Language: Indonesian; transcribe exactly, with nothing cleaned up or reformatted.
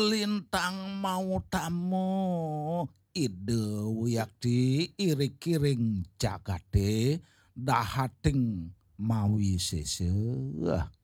lintang mau tamu ide wiyakti irik-iring jagade dahating mawi sese.